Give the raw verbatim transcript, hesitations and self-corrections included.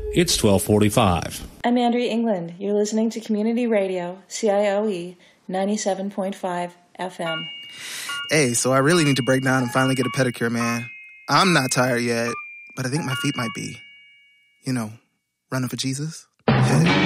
It's twelve forty-five. I'm Andrea England. You're listening to Community Radio, C I O E, ninety-seven point five F M. Hey, so I really need to break down and finally get a pedicure, man. I'm not tired yet, but I think my feet might be, you know, running for Jesus. Yeah.